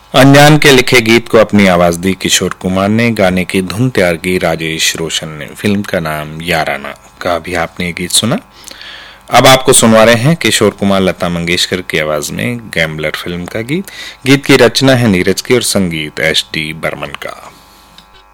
अनजान के लिखे गीत को अपनी आवाज दी किशोर कुमार ने, गाने की धुन तैयार की राजेश रोशन ने। फिल्म का नाम याराना का भी आपने ये गीत सुना। अब आपको सुनवा रहे हैं किशोर कुमार लता मंगेशकर की आवाज में गैम्बलर फिल्म का गीत। गीत की रचना है नीरज की और संगीत एस डी बर्मन का।